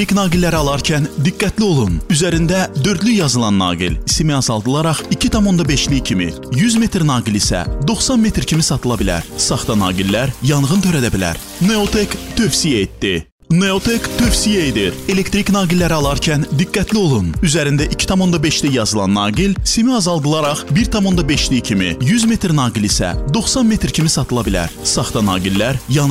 İlk naqilləri alarkən diqqətli olun. Üzərində dördlü yazılan naqil simi azaldılaraq 2,5-lik kimi, 100 metr naqil isə 90 metr kimi satıla bilər. Saxta naqillər yanğın törədə bilər. Neotek tövsiyə etdi. Neotek tövsiyə edir. Elektrik naqilləri alarkən diqqətli olun. Üzərində 2,5-lik yazılan naqil simi azaldılaraq 1,5-lik kimi, 100 metr naqil isə 90 metr kimi satıla bilər. Saxta naqillər yanğın